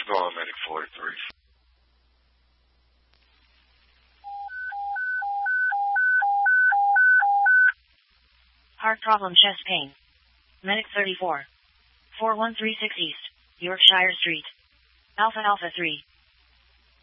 go on medic 43. Heart problem, chest pain. Medic 34. 4136 East, Yorkshire Street. Alpha Alpha 3.